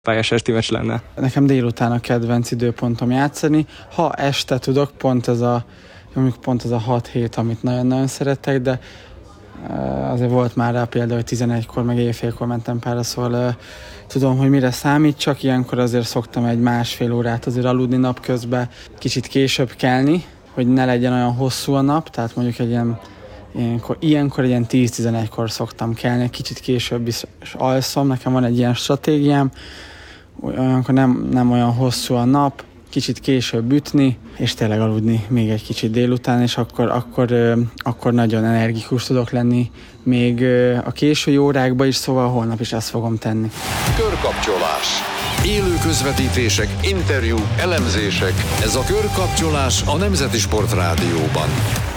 pályás esti meccs lenne. Nekem délután a kedvenc időpontom játszani. Ha este tudok, pont ez a 6-7, amit nagyon-nagyon szeretek, de azért volt már rá példa, hogy 11-kor meg éjfélkor mentem párra, szóval tudom, hogy mire számít, csak ilyenkor azért szoktam egy másfél órát azért aludni napközben, kicsit később kelni, hogy ne legyen olyan hosszú a nap, tehát mondjuk ilyenkor egy ilyen 10-11-kor szoktam kelni, kicsit később is alszom, nekem van egy ilyen stratégiám, olyankor nem olyan hosszú a nap, kicsit később ütni, és tényleg aludni még egy kicsit délután, és akkor nagyon energikus tudok lenni még a késői órákban is, szóval holnap is ezt fogom tenni. Körkapcsolás. Élő közvetítések, interjú, elemzések. Ez a Körkapcsolás a Nemzeti Sport Rádióban.